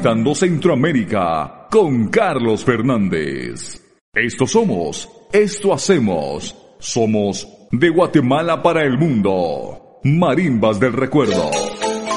Conectando Centroamérica con Carlos Fernández. Esto somos, esto hacemos. Somos de Guatemala para el mundo. Marimbas del Recuerdo.